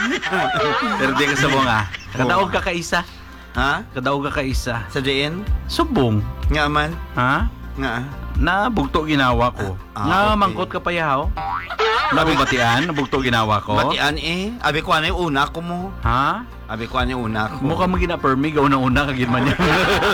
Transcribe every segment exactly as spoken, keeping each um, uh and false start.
Pero di ka subong ah. Kadaog ka kaisa. Ha? Kadaog ka kaisa. Sa diin? Subong. Nga man? Ha? Nga. Na bugto ginawa ko. Ah, Nga okay. mangkot ka pa yaw. Labi batian, bugto ginawa ko. Batian eh. Abi ko ano yung una ko mo. Ha? Abi ko ano yung una ko. Mukha mo gina-permi, gauna-una kagin man yan.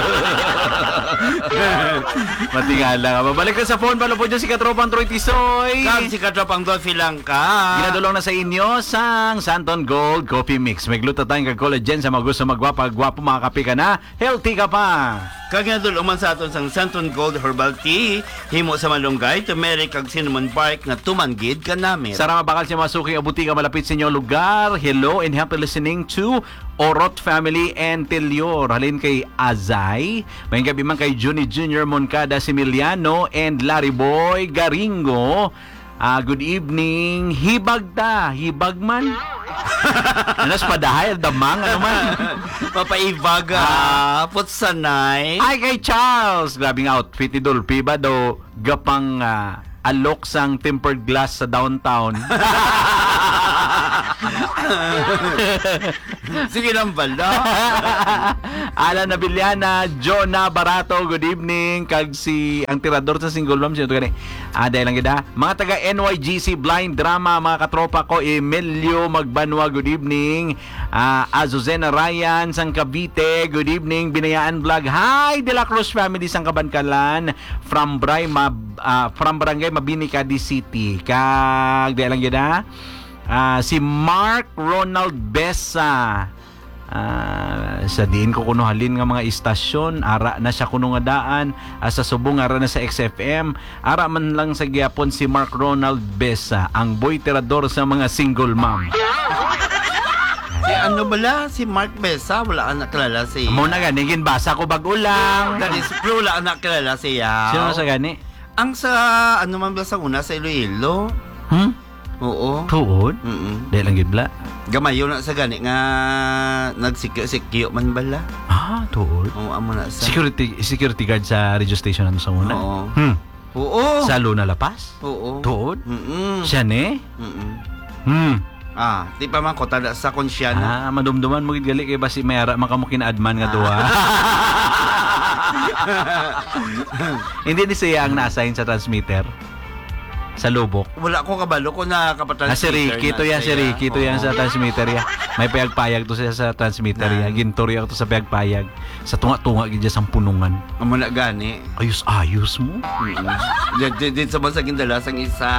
Matingala ka. Babalik ka sa phone, pala po dyan si Katropang Troy Tisoy. Kam si Katropang Dolphy lang ka. Ginadulong na sa inyo sang Santon Gold Coffee Mix. May gluta tayong kag-collagen sa mga gusto magwapa-gwapo, mga kape ka na. Healthy ka pa. Kaginadulong man sa aton sang Santon Gold Herbal Tea. Himo sa malunggay, turmeric kag cinnamon bark na tumanggid ka namin. Sa rama bakal siya masuking abuti ka malapit sa inyong lugar. Hello and happy listening to Orot Family and Telior. Halin kay Azay. May gabi man kay Juni Junior Moncada Similiano and Larry Boy Garingo. Ah, good evening. Hibag ta. Hibag man. Anas padahay, damang, ano man. Papaibaga, ah, putsanay. Ay kay Charles. Grabing outfit ni Dolphy ba daw gapang ah, alok sang tempered glass sa downtown. Sige lang bala. Alan Nabiliana, Jonah Barato, good evening. Kag si ang tirador sa single mom sino to gani? Ah, dahil lang gida. Mga taga N Y G C Blind Drama, mga katropa ko, Emilio Magbanwa, good evening. Ah, Azuzena Ryan sang Cavite, good evening. Binayaan Vlog, hi De La Cruz family sang Kabankalan from Bray Mab, ah, from Barangay Mabini, Cadiz City. Kag dahil lang gida. Uh, si Mark Ronald Besa uh, sa diin ko kuno halin nga mga istasyon, ara na siya kuno nga daan, uh, sa subong ara na sa X F M, ara man lang sa gyapon si Mark Ronald Besa, ang boy tirador sa mga single mom. Si ano bala? Si Mark Besa, wala ka nakilala siya. Amo na gani ginbasa ko bag ulang. That is true, wala ka nakilala siya. Sino sa gani? Ang sa ano man ba sa una sa Iloilo? Hmm? Oo. Tuod? Mm. Dahil lang gidla. Gamayo na sa gani nga nagsikyo-sikyo man bala. Ah, tuod. Oo, amo na sa. Security security guard sa radio station ano sa una. Oo. Hmm. Oo. Sa Luna La Paz? Oo. Tuod? Mm. Siya ne? Mm. Hmm. Ah, di pa man ko tada sa konsya na. Ah, madumduman mo gid gali kay basi mayara makamukin adman nga duha. Hindi ni siya ang na-assign sa transmitter sa Lubok. Wala ko kabalo ko na kapatan. Ah, si Ricky to yan, si Ricky to yan sa transmitter ya. May payag-payag to siya sa transmitter ya. Gintori ako to sa payag-payag. Sa tunga-tunga gid sa punungan. Amo na gani. Ayos-ayos mo. Dito dito sa mga gindalasang isa.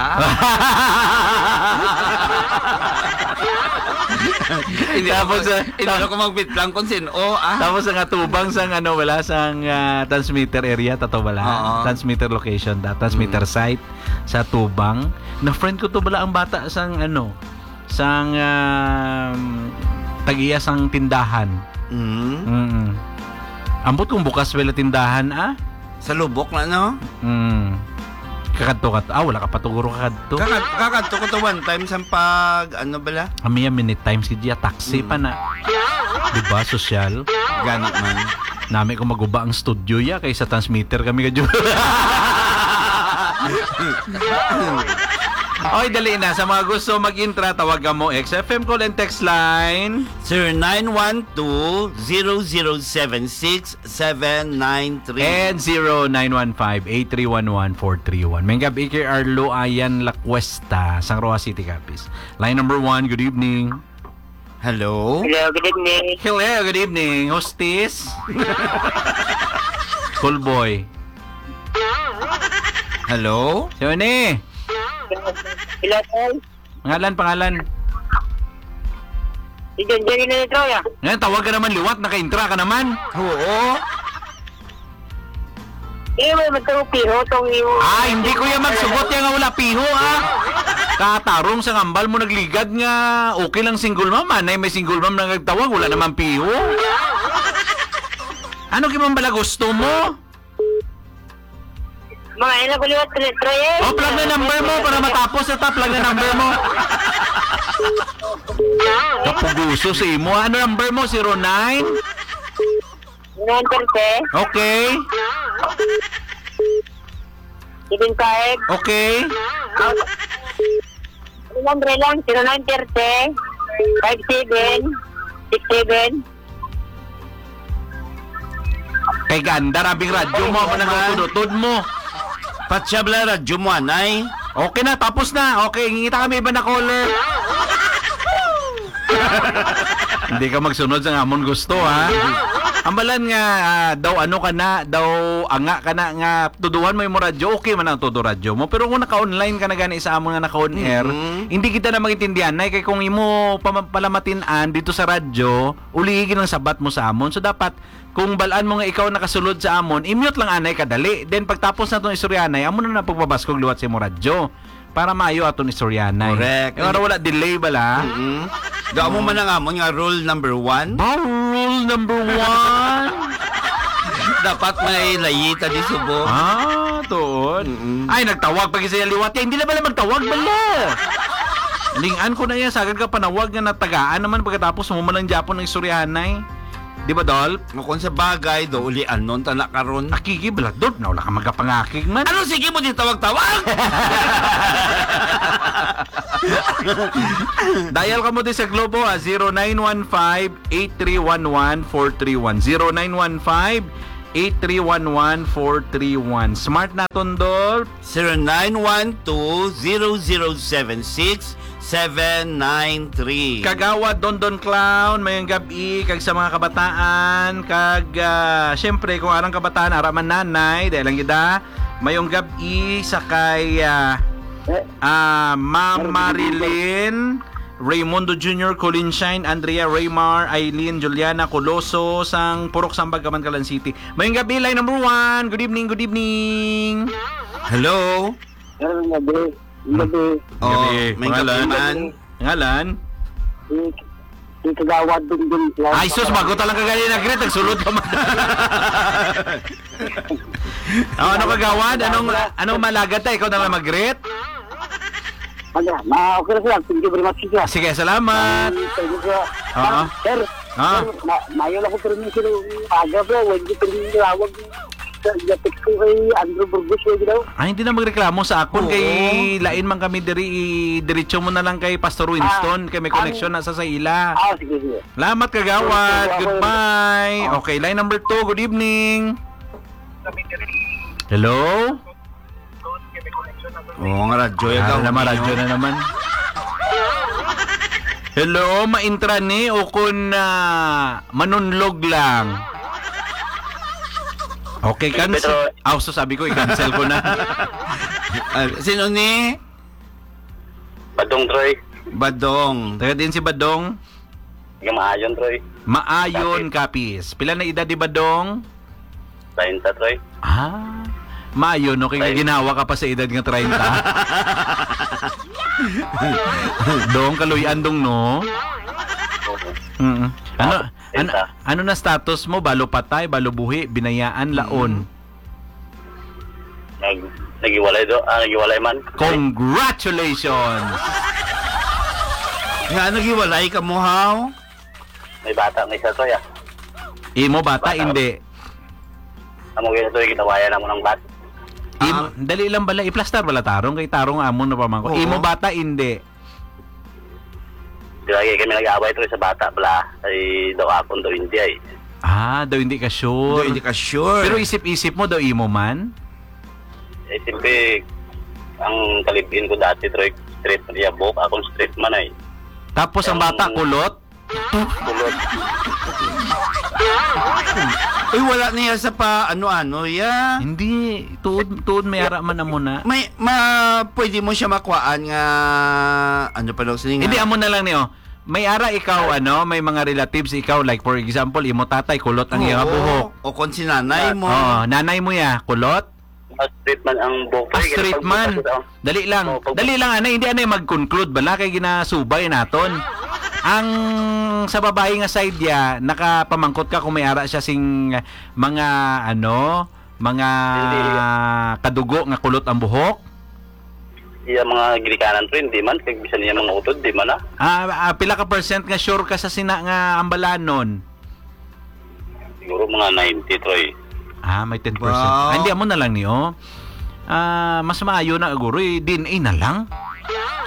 Hindi Tapos, ako, ah, hindi ako magbitlang kung sino. Oh, ah. Tapos ang atubang sang ano wala sang ah, transmitter area tato bala. Oo. Transmitter location da, transmitter site sa Tubang. Na friend ko to bala ang bata sang ano sang um, tagiya sang tindahan. Mm. Mm. Ambot kung bukas wala tindahan ah. Sa Lubok na no? Mm. Kakadto kat. Ah, wala ka patuguro kakadto. Kakat kakadto ko to one time sa pag ano bala? Amiya minute times kidya taxi Mm. pa na. Diba social? Gani man. Nami ko maguba ang studio ya kay sa transmitter kami kadyo. Oy, dali na. Sa mga gusto mag-intra, tawagan mo X F M call and text line zero nine one two zero zero seven six seven nine three and zero nine one five eight three one one four three one. Mengab Ike Arlo Ayan La Cuesta, San Roa City, Capiz. Line number one, good evening. Hello? Hello, good evening. Hello, good evening. Hostess? Cool boy. Hello? Sino ni? Hello, Paul. Pangalan, pangalan. Si John Jerry na nito, ya. Ngayon, tawag ka naman liwat, naka-intra ka naman. Oo. Eh, may magkarupiho tong iyo. Ah, hindi ko yan magsugot yan nga wala piho, ah. Katarong sa ngambal mo nagligad nga, okay lang single mom, anay may single mom na nagtawag, wala naman piho. Ano kimang bala gusto mo? Mga ina ko liwat try eh. O, plug na number mo para matapos ito, plug na number mo. Kapuguso sa imo. Ano number mo? zero nine? nine thirty. Okay. seven five. Okay. Number lang, zero nine thirty. five seven, six seven. Kay ganda, rabing radyo mo, mo nagtutod mo. Patsabla radyo mo, anay. Okay na, tapos na. Okay, ngita kami iba na caller. Hindi ka magsunod sa amon gusto, ha? Ambalan nga, ah, daw ano ka na, daw anga ka na nga, tuduhan mo yung radyo, okay man ang tudo radyo mo. Pero kung naka-online ka na gani sa amon nga naka-on air, Mhm. hindi kita na magintindihan na, kay kung imo pam- palamatinan dito sa radyo, uligin ang sabat mo sa amon. So dapat, kung balaan mo nga ikaw nakasulod sa amon, i-mute lang anay kadali. Then pagtapos na itong istoryanay, amon na na pagbabaskog liwat sa imo radyo. Para maayo atong istoryanay. Correct. Eh, para wala delay bala. Mm-hmm. Daw mo man ang amon nga rule number one. Ba, rule number one. Dapat may layita di subo. Ah, tuon. Mm-mm. Ay, nagtawag pag isa liwat. Hindi na bala magtawag bala. Lingan ko na yan. Sagad ka panawag nga natagaan naman pagkatapos mo man ang Japon ng istoryanay. Di ba, Dol? Kung sa bagay, do uli anon tanak karon. Akiki, baladot. Na wala ka magkapangakig man. Ano sige mo din tawag-tawag? Dial ka mo din sa Globo, ah. zero nine one five, eight three one one, four three one. zero nine one five, eight three one one, four three one. Smart na ton, Dol. zero nine one two, zero zero seven six, seven nine three. Kagawad Don Don Clown, mayong gabi kag sa mga kabataan kag uh, syempre kung arang kabataan araman nanay dahil lang gida mayong gabi sa kay uh, uh, Ma'am Marilyn Raymundo Junior, Colin Shine, Andrea Raymar, Eileen, Juliana Coloso, sang Purok Sambag, Kamankalan City. Mayong gabi, line number one. Good evening, good evening. Hello? Meron nga ba? Gabi. Oh, Gabi. may Pangalan? gabi man. Ngalan? Di kagawad din din. Ay, sus, bago talang kagani na grit, nagsulod ka man. Oh, ano kagawad? Anong anong malagad tayo? Ikaw na lang mag-grit? Ano, ma okay na sila. Thank you very much, sir. Sige, salamat. Thank you, sir. Oo. Sir, Ah. sir, ma- mayo lang ko permission ng aga bro. Huwag niyo permission tawag. Text ko kay Andrew Burgos. Huwag daw. Ay, hindi na magreklamo sa akon. Oo. Kay lain man kami diri, i- diretso mo na lang kay Pastor Winston. Kay may connection na sa sa ila. Ah, sige, sige. Salamat kagawad. Goodbye. Okay, line number two. Good evening. Hello? Oo nga, radyo. Ah, naman, radyo na naman. Hello, maintra ni o kun na manunlog lang. Okay, cancel. Ah, so sabi ko, i-cancel ko na. Ah, sino ni? Badong Troy. Badong. Taga din si Badong. Yung maayon Troy. Maayon Kapis. Pila na edad di Badong? Tainta Troy. Ah, maayon. No? Kaya ginawa ka pa sa edad nga thirty. Dong, kaluyan dong, no? Mm-mm. Ano, ano, ano na status mo? Balo patay, balo buhi, binayaan, laon. Nag nagiwalay do, ah, nagiwalay man. Congratulations! Nga, nagiwalay ka mo, how? May bata may isa Troy ah. Imo bata, Bata. hindi. Amo gina Troy ginawayan namo ng bat. Imo, dali lang bala, i-plastar bala tarong, kay tarong amon na pamangko. Oo. Imo bata, hindi. Lagi kami nag-aaway Troy sa bata bala. Ay daw akon daw hindi ay. Ah, daw hindi ka Do, sure. hindi ka sure. Pero isip-isip mo daw imo man? Eh simple ang kalibin ko dati Troy straight man niya buhok akong straight man ay. Tapos ang bata kulot? Kulot. Uy, wala niya sa pa ano-ano, ya. Hindi, tuod tuod may ara man na muna. May, ma, pwede mo siya makuhaan nga, ano pa daw siya nga? Hindi amo na lang niyo. May ara ikaw ano, may mga relatives ikaw like for example, imo tatay kulot ang iyang buhok. O kung si nanay mo. Oh, nanay mo ya, kulot? Ah, straight man ang buhok. Ah, Troy. straight Kaya man. pag- Dali lang. Oh, pag- Dali lang ana, hindi ana mag-conclude bala kay ginasubay naton. Ang sa babae nga side ya, nakapamangkot ka kung may ara siya sing mga ano, mga kadugo nga kulot ang buhok. Iya mga gilikanan Troy hindi man kay bisan niya mga utod di man ah. Ah, ah, pila ka percent nga sure ka sa sina nga ambalanon? Siguro mga ninety Troy. Ah, may ten percent. Wow. Ah, hindi amo na lang niyo. Ah, mas maayo na guro, eh, D N A na lang.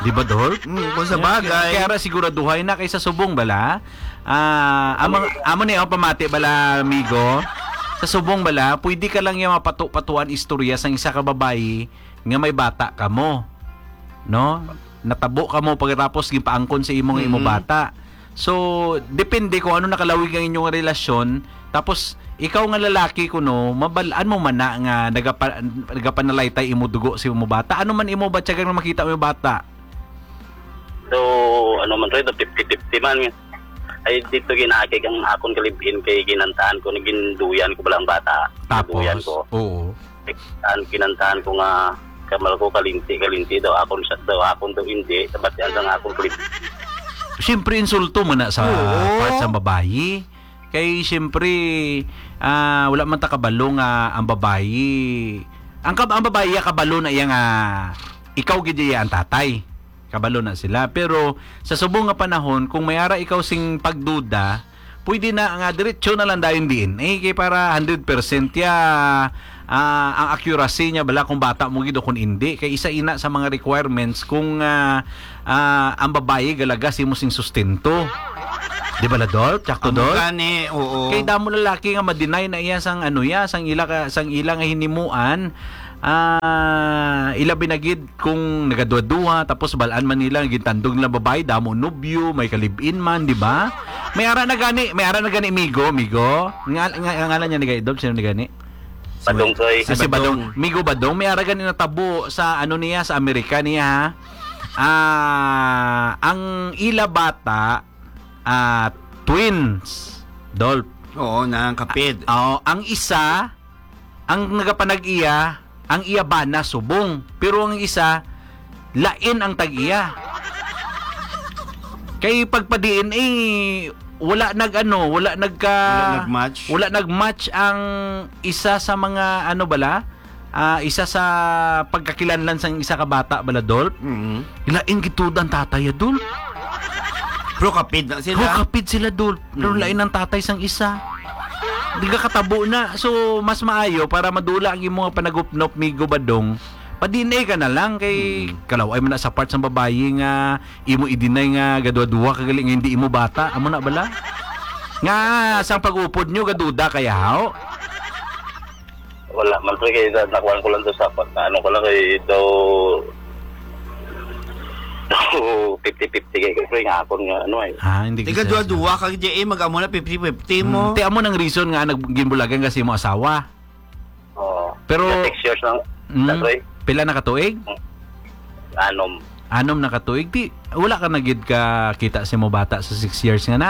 Di ba, Dol? Mm, kung sa bagay. Kaya ra siguraduhay na kaysa subong bala. Ah, amang amo ni ang pamati bala, amigo. Sa subong bala, pwede ka lang yung mapatu-patuan istorya sang isa ka babayi nga may bata ka mo. No? Natabo ka mo pagkatapos gipaangkon sa imong imo Mm-hmm. bata. So, depende kung ano nakalawig ang inyong relasyon. Tapos, ikaw nga lalaki kuno, mabalaan mo man na nga nagapa, nagapanalaytay imo dugo sa imo bata. Ano man imo ba tiyagang makita mo yung bata? So, ano man rin, fifty-fifty man. Ay, dito ginakik ang akong kalibin kay ginantaan ko, naginduyan ko balang bata. Ginduyan Tapos, ko. oo. Kinantahan, kinantahan ko nga, kamal ko kalinti, kalinti daw, akong shot daw, akong daw hindi, sabat yan ang akong kalinti. Siyempre, insulto man na sa Oo. part sa babayi. Kay siyempre, ah, wala man ta kabalo nga ang babayi. Ang, kab- ang babayi, kabalo na iya nga, ikaw gid iya ang tatay. Kabalo na sila. Pero sa subong nga panahon, kung mayara ikaw sing pagduda, pwede na nga diretso na lang dayon din. Eh, kay para one hundred percent ya ah, ang accuracy niya bala kung bata mo gid o kung hindi. Kay isa ina sa mga requirements kung ah, ah, ang babae galagas mo sing sustento. Di ba, Ladol? Tsakto, Ang Dol? gani, oo. Kay damo lalaki nga ma-deny na iya sang ano ya, sang ila ka, sang ila nga hinimuan. Ah, ila binagid kung nagaduwa-duwa tapos balaan man nila gintandog nila babae damo nobyo, may kalibin man, di ba? May ara na gani, may ara na gani migo, migo. Nga nga ngalan niya ni Gaidol, sino ni gani? Badong ko eh. Si, si Badong, Migo Badong, may ara gani natabo sa ano niya sa Amerika niya. Ha? Ah, ang ila bata ah twins, Dolp. Oo, na ang kapid. Oo, ang isa, ang nagapanag-iya, ang iya ba na subong. Pero ang isa, lain ang tag-iya. Kay pagpa-D N A, wala nag-ano, wala nagka... Wala nag-match. Wala nag-match ang isa sa mga, ano bala, ah, isa sa pagkakilanlan sa isa ka bata bala, Dolp. Mm-hmm. Lain gitudan tatay, Dolp. Pro kapid na sila. Pero kapit sila, Dolp. Pero lain ang tatay sang isa. Di ka katabo na. So, mas maayo para madula ang imong panagupnop, Migo Badong. Pa-D N A ka na lang kay kalaway mo na sa part ng babae nga imo i-deny nga gadwa-duwa kagaling nga hindi imo bata. Amo na bala? Nga sang pag-upod nyo gaduda kaya hao? Wala man rin kay nakuha ko lang doon sa na ano ko lang kay daw fifty-fifty kay kasi nga ako nga ano eh. Ha, hindi Tiga duwa-duwa kag J A mag-amo na fifty-fifty mo. Hmm, ti amo nang reason nga naggimbulagan kasi mo asawa. Oo. Pero- six years lang. Mm, Tatoy. pila na katuig? Anom. Anom na katuig. Ti wala ka nagid ka kita si mo bata sa six years nga na.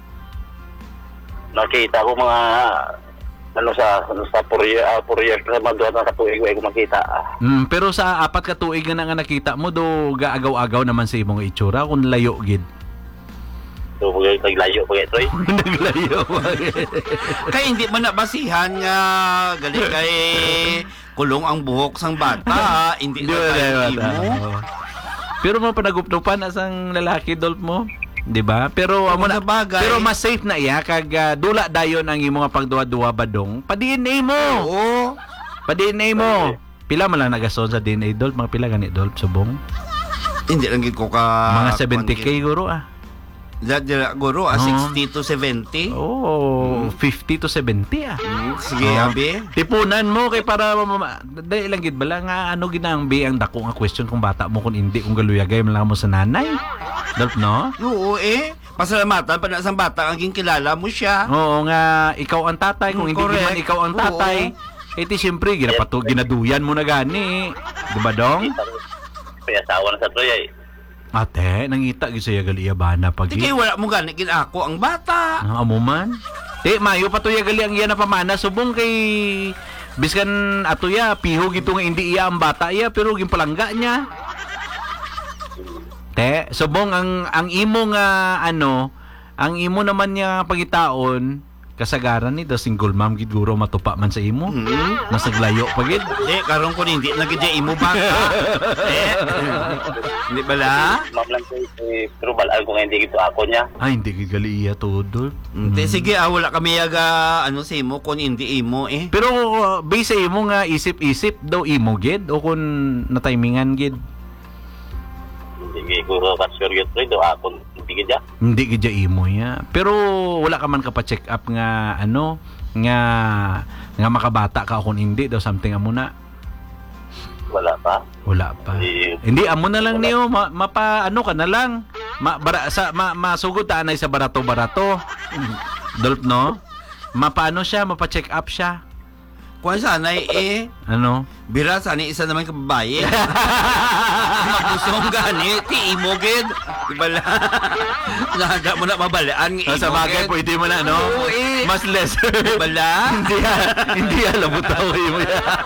Nakita ko mga ano sa ano sa Korea, uh, Korea sa mga na katuig ko makita. Ah. Mm, pero sa apat ka tuig nga na nga nakita mo do gaagaw-agaw naman sa imong itsura kung layo gid. So pag naglayo pa ito eh. Naglayo. Kay hindi man nabasihan nga gali kay kulong ang buhok sang bata, hindi Di na ba, tayo di ba, imo. oo. Pero mo panagupnupan asang lalaki, Dolph mo, 'di ba? Pero amo na sa bagay. pero mas safe na iya kag ah, dula dayon ang imong nga pagduwa-duwa Badong. Pa-D N A mo. Oo. Pa-D N A mo. Pila man lang nagason sa D N A, Dolph? Mga pila gani, Dolph, subong? Hindi lang gid ko ka Mga seventy K guro ah. Dad guro ah, Oo. sixty to seventy. Oh, fifty to seventy ah. Mm, sige, Oo. abi. Tipunan mo kay para mama, dahil lang gid bala nga ano ginang bi ang dako nga question kung bata mo kung hindi kung galuyagay man lang mo sa nanay. Dolph, no? Oo eh. Pasalamatan pa na sang bata ang kilala mo siya. Oo nga, ikaw ang tatay. Kung hindi Correct. man ikaw ang tatay, eh di siyempre, ginapato, ginaduyan mo na gani. Di ba, Dong? May asawa na sa Troy eh. Ate, nangita gid saya gali bana pag Di kay wala mo gani gid ako ang bata. ang amuman. Di mayo patuya gali ang iya na pamana subong kay biskan atuya piho gito nga hindi iya ang bata iya pero gimpalangga niya. Te, subong ang ang imo nga ano, ang imo naman niya pagitaon kasagaran ni the single mom gid guro matupa man sa imo. Hmm. Mas naglayo pa gid. Eh, karon ko hindi na gid imo bata. eh. Hindi bala? Ma'am lang kay eh, pero balaan ko nga hindi gito ako niya. Ay hindi gid gali iya tudol. Hindi, sige, ah, wala kami yaga, ano sa imo, kung hindi imo eh. Pero uh, base sa imo nga isip-isip daw imo gid o kung natimingan gid. Hindi Hindi ko ka-sure yun, Troy. Do akon, hindi ka Hindi gidya imo ya. Pero wala ka man ka pa-check up nga ano nga nga makabata ka kung hindi daw something amo na. Wala pa. Wala pa. Hindi. Hindi amo na lang niyo ma, mapa ano ka na lang. Ma, bara, sa ma, masugod ta anay sa barato-barato. Dolp no? Mapaano siya, mapa-check up siya. Kung sanay eh, Ano? bira sana isa naman kababae. Mapusong gani, ti imo gid. Ibala. Nada mo na mabalaan ng Oh, sa bagay pwede mo na no? Oo, eh. Mas lesser. Bala. hindi hindi alam mo tao mo.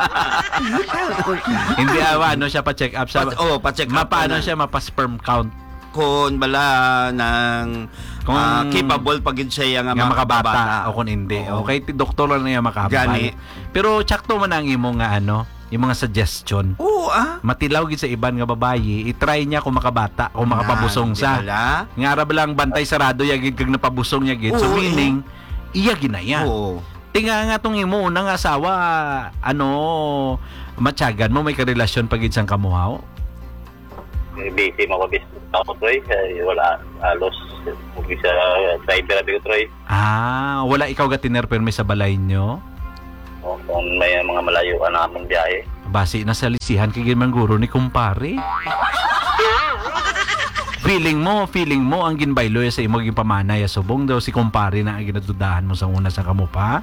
Hindi awa ano siya pa-check up sa Pa- oh, pa-check up Mapaano na. siya mapa-sperm count Kung bala ng Kung- ah, capable pagid siya nga nga makabata makabata. o kung hindi. Oo. Okay, ti doktor lang niya makabay. Gani. Pero tsakto man ang imo nga ano, yung mga suggestion. Oo ah. Matilaw gid sa iban nga babayi, i-try niya kung makabata, kung makapabusong Di sa. bala? Nga ara ba lang bantay sarado ya gid kag napabusong niya gid. So Oo, meaning iya ginaya. Oo. Tinga nga tong imo unang asawa ano matyagan mo may karelasyon pagid sang kamuhaw. Eh, busy mo ko business ako, Troy. Eh, wala. Halos. Huwag sa driver abi ko, Troy. Ah, wala ikaw ga tinerperme sa balay nyo. O, kung may mga malayo ka na mong biyahe. Basi na sa lisihan kay man guro ni kumpare. Feeling mo, feeling mo ang ginbaylo sa imo gin pamanay subong daw si kumpare na ang ginadudahan mo sa una sa kamo pa.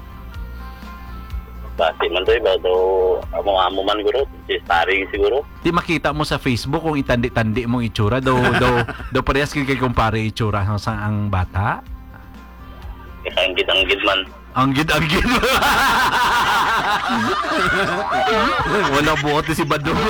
Basi man, Troy. Ba, do, amo-amo man guro. Si Starring siguro. Di makita mo sa Facebook kung itandi-tandi mong itsura daw daw daw parehas kay kay kumpare itsura sa ang bata. Ikanggit-anggit man. Ang gid-anggid. Wala buot ni si Badong.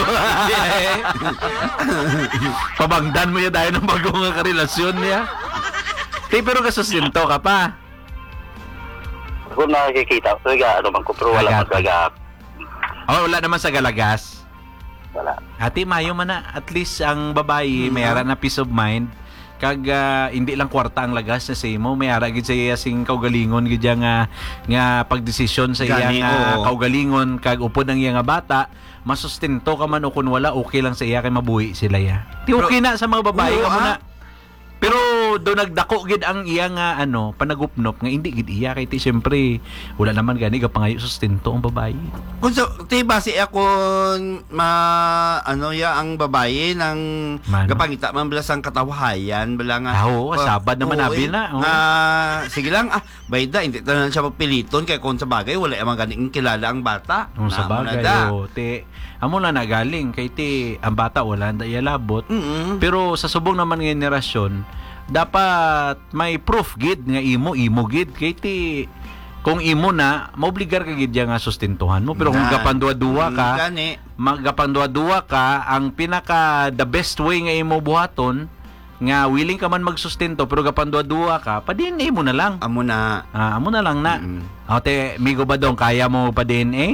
Pabangdan mo ya tayo ng bagong nga karelasyon niya. Di, pero kasustinto ka pa. Kung nakikita ko, ano man ko, pero wala Agad. man talaga. Oh, wala naman sa galagas. Wala. Ati mayo man na at least ang babae may ara na peace of mind kag ah, hindi lang kwarta ang lagas na sa imo may ara gid sa iya sing kaugalingon gid ya nga nga pagdesisyon sa iya Gani, nga oo. kaugalingon kag upod ang iya nga bata masustento ka man o kun wala okay lang sa iya kay mabuhi sila ya. Ti okay na sa mga babae Oo, ka mo ah. na. Pero do nagdako gid ang iya nga ano panagupnop nga hindi gid iya kay ti syempre wala naman gani ga pangayo sustento ang babae. Kung sa ti base ako ma ano ya ang babae ng Mano? kapangita man bala sang katawahayan bala nga. Ah, oo, sabad naman oo, abi eh. na, oo. Ah, sige lang ah bayda hindi tanan siya papiliton kay kung sa bagay wala man ganing kilala ang bata. Ang sa Namo na bagay, da. oh, te, amo na nagaling kay ti ang bata wala na labot. Mm-mm. Pero sa subong naman nga henerasyon, dapat may proof gid nga imo imo gid kay ti kung imo na maobligar ka gid ya nga sustentuhan mo pero kung Na. gapanduwa-duwa ka Mm, gani. magapanduwa-duwa ka ang pinaka the best way nga imo buhaton nga willing ka man magsustento pero gapanduwa-duwa ka pa D N A mo na lang. Amo na. Ah, amo na lang na. Mm. Ate, Migo Badong, kaya mo pa D N A?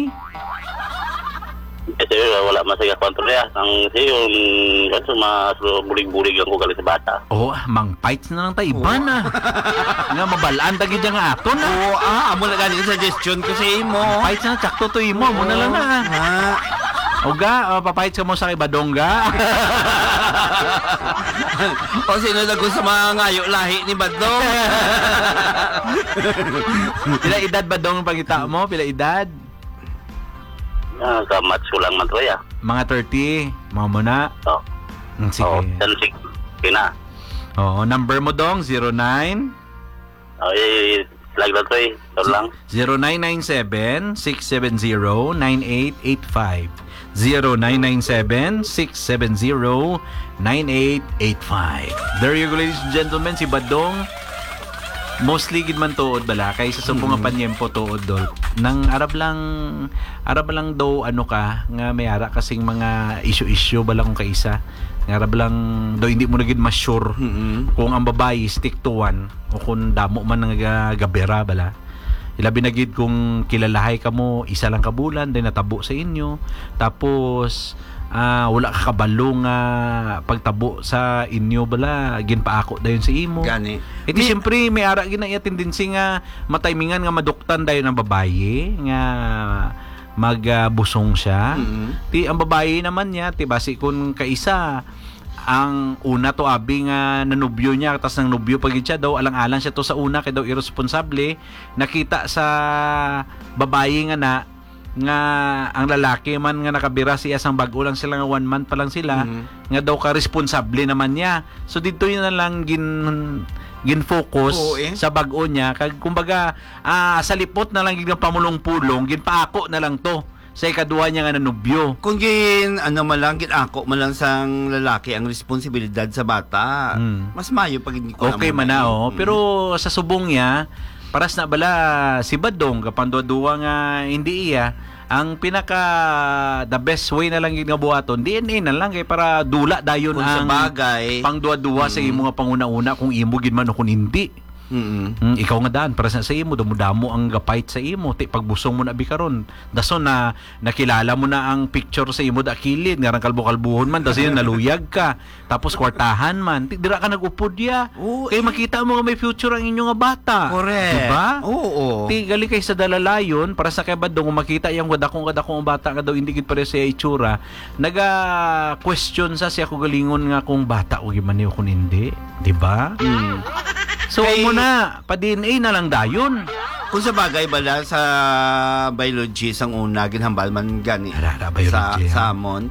Kasi wala man sa kontrol ya. Ang siyo, yung kaso mas bulig-bulig lang ko galing sa bata. Oh, mang fights na lang tayo. Iba na. Nga mabalaan tagid nga ato na. Oo, ah, amo na ganing suggestion ko sa imo. Fights na tsakto to imo mo na lang na. Ha? Oga, uh, papights ka mo sa kay Badongga. O sino na gusto mga ngayo lahi ni Badong? Pila edad Badong ang pagita mo? Pila edad? Ah, sa match ko lang man, Troy, ah. Mga thirty. Mga mo na. Oh. Mm, sige. Oo, yan, sige. Sige na. Oo, number mo dong zero nine Oh, eh, lag na, Troy. Ito lang. zero nine nine seven six seven zero nine eight eight five zero nine nine seven six seven zero nine eight eight five. There you go, ladies and gentlemen, si Badong mostly gid man tuod bala kay sa subong nga panyempo tuod dol nang arab lang arab lang daw ano ka nga may ara kasing mga issue-issue bala kung kaisa nga arab lang daw hindi mo na gid mas sure Mm-mm. kung ang babae stick to one o kung damo man nga gabera bala. Ilabi na gid kung kilalahay ka mo isa lang ka bulan then natabo sa inyo tapos ah, wala ka kabalo nga pagtabo sa inyo bala ginpaako dayon sa imo. Gani. Iti siyempre may ara gina iya tendency nga mataymingan nga maduktan dayon ang babae nga magbusong siya. Mm-mm. Ti ang babae naman niya ti basi kun kaisa ang una to abi nga nanubyo niya tas nang nubyo pag siya daw alang-alang siya to sa una kay daw irresponsable nakita sa babae nga na nga ang lalaki man nga nakabira siya sang bag-o lang sila nga one month pa lang sila Mhm. nga daw ka responsable naman niya so dito yun na lang gin gin-focus Oo, eh. sa bag-o niya kag kumbaga ah, sa lipot na lang gid pamulong-pulong ginpaako na lang to sa ikaduha niya nga nanubyo. Kung gin, ano man lang, ginako man lang sang lalaki ang responsibilidad sa bata. Mm. Mas mayo pag hindi ko Okay man na oh. Pero sa subong niya, paras na bala si Badong kapandwa-duwa nga hindi iya ang pinaka the best way na lang gid nga buhaton D N A na lang kay para dula dayon kung sa ang bagay. pangduwa-duwa sa imo nga panguna-una kung imo gid man o kung hindi. Mm-mm. Mm, ikaw nga daan para sa, sa imo damo-damo ang gapait sa imo ti pagbusong mo na bikaron dason na nakilala mo na ang picture sa imo da kilid nga rang kalbo-kalbuhon man dason naluyag ka tapos kwartahan man ti dira ka nag-upod ya Oo, kay makita mo nga may future ang inyo nga bata Correct. diba Oo. ti gali kay sa dalalayon para sa kay Badong kung makita yang wadakong kadakong bata nga daw hindi gid pare sa itsura naga question sa siya ko galingon nga kung bata o giman niyo kung hindi diba Mm. so Kay- mo na pa D N A na lang dayon. Kung sa bagay bala sa biology sang una ginhambal man gani Ara, ara, sa biology, sa ha? amon